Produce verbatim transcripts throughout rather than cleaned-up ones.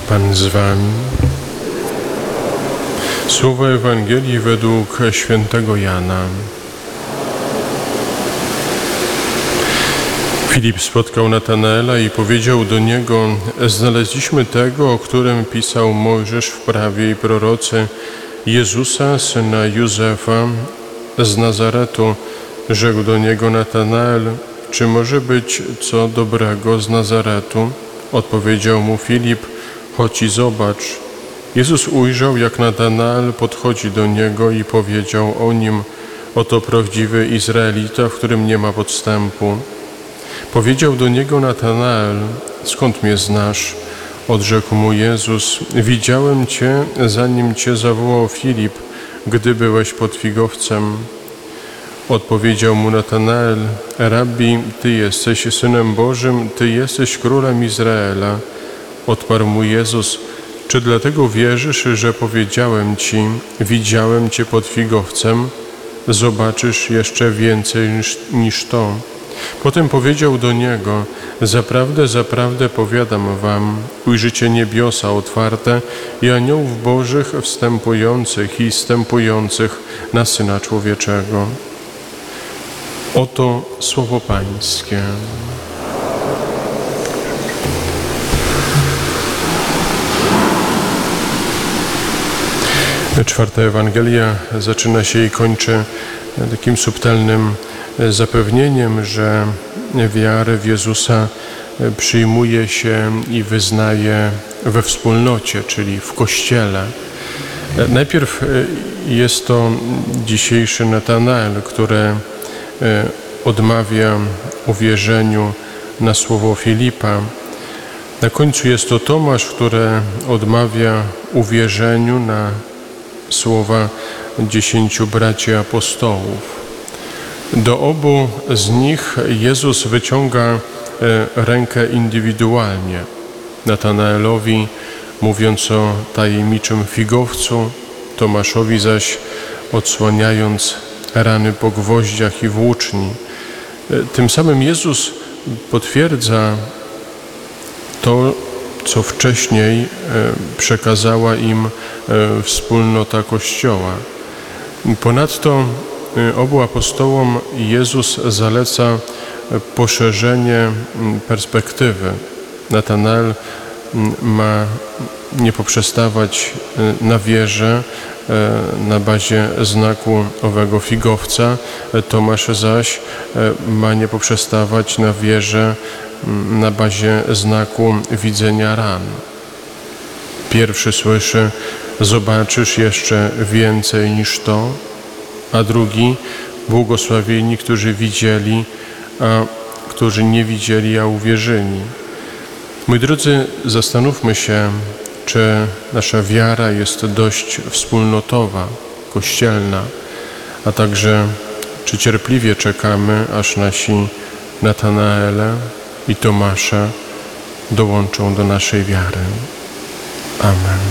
Pan z wami. Słowo Ewangelii według świętego Jana. Filip spotkał Natanaela i powiedział do niego: znaleźliśmy tego, o którym pisał Mojżesz w prawie i prorocy, Jezusa, syna Józefa z Nazaretu. Rzekł do niego Natanael: czy może być co dobrego z Nazaretu? Odpowiedział mu Filip: chodź i zobacz. Jezus ujrzał, jak Natanael podchodzi do niego i powiedział o nim: oto prawdziwy Izraelita, w którym nie ma podstępu. Powiedział do niego Natanael: skąd mnie znasz? Odrzekł mu Jezus: widziałem Cię, zanim Cię zawołał Filip, gdy byłeś pod figowcem. Odpowiedział mu Natanael: Rabbi, Ty jesteś Synem Bożym, Ty jesteś Królem Izraela. Odparł mu Jezus: czy dlatego wierzysz, że powiedziałem Ci, widziałem Cię pod figowcem? Zobaczysz jeszcze więcej niż, niż to. Potem powiedział do niego: zaprawdę, zaprawdę powiadam wam, ujrzycie niebiosa otwarte i aniołów bożych wstępujących i zstępujących na Syna Człowieczego. Oto słowo Pańskie. Czwarta Ewangelia zaczyna się i kończy takim subtelnym zapewnieniem, że wiarę w Jezusa przyjmuje się i wyznaje we wspólnocie, czyli w Kościele. Najpierw jest to dzisiejszy Natanael, który odmawia uwierzeniu na słowo Filipa. Na końcu jest to Tomasz, który odmawia uwierzeniu na słowa dziesięciu braci apostołów. Do obu z nich Jezus wyciąga rękę indywidualnie. Natanaelowi mówiąc o tajemniczym figowcu, Tomaszowi zaś odsłaniając rany po gwoździach i włóczni. Tym samym Jezus potwierdza to, co wcześniej przekazała im wspólnota Kościoła. Ponadto obu apostołom Jezus zaleca poszerzenie perspektywy. Natanael ma nie poprzestawać na wierze na bazie znaku owego figowca, Tomasz zaś ma nie poprzestawać na wierze na bazie znaku widzenia ran. Pierwszy słyszy: zobaczysz jeszcze więcej niż to, a drugi: błogosławieni, którzy widzieli, a którzy nie widzieli, a uwierzyli. Moi drodzy, zastanówmy się, czy nasza wiara jest dość wspólnotowa, kościelna, a także czy cierpliwie czekamy, aż nasi Natanaele i Tomasze dołączą do naszej wiary. Amen.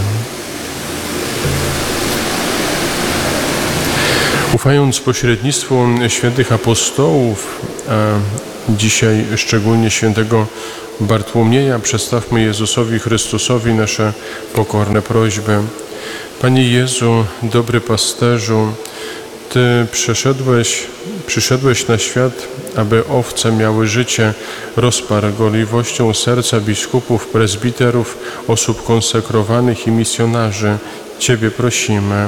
Ufając pośrednictwu świętych apostołów, a dzisiaj szczególnie świętego Bartłomieja, przedstawmy Jezusowi Chrystusowi nasze pokorne prośby. Panie Jezu, dobry pasterzu, Ty przyszedłeś, przyszedłeś na świat, aby owce miały życie. Rozparł gorliwością serca biskupów, prezbiterów, osób konsekrowanych i misjonarzy. Ciebie prosimy.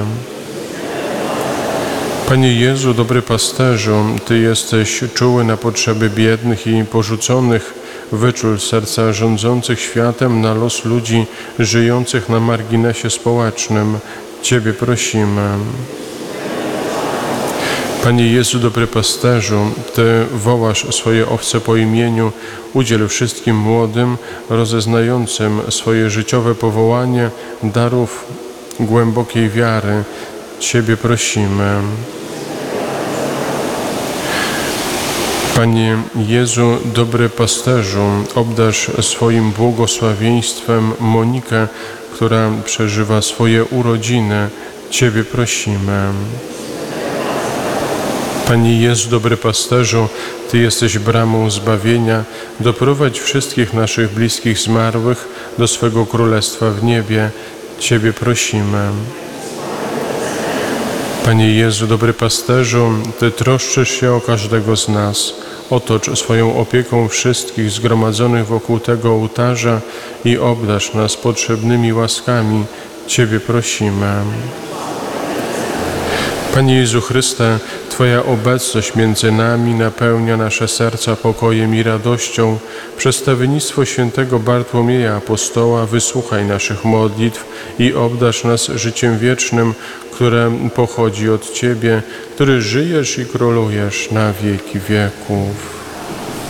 Panie Jezu, dobry pasterzu, Ty jesteś czuły na potrzeby biednych i porzuconych. Wyczul serca rządzących światem na los ludzi żyjących na marginesie społecznym. Ciebie prosimy. Panie Jezu, dobry pasterzu, Ty wołasz swoje owce po imieniu. Udziel wszystkim młodym, rozeznającym swoje życiowe powołanie, darów głębokiej wiary. Ciebie prosimy. Panie Jezu, dobry pasterzu, obdarz swoim błogosławieństwem Monikę, która przeżywa swoje urodziny. Ciebie prosimy. Panie Jezu, dobry pasterzu, Ty jesteś bramą zbawienia, doprowadź wszystkich naszych bliskich zmarłych do swego Królestwa w niebie. Ciebie prosimy. Panie Jezu, dobry pasterzu, Ty troszczysz się o każdego z nas. Otocz swoją opieką wszystkich zgromadzonych wokół tego ołtarza i obdarz nas potrzebnymi łaskami. Ciebie prosimy. Panie Jezu Chryste, Twoja obecność między nami napełnia nasze serca pokojem i radością. Przez stawiennictwo świętego Bartłomieja Apostoła wysłuchaj naszych modlitw i obdarz nas życiem wiecznym, które pochodzi od Ciebie, który żyjesz i królujesz na wieki wieków.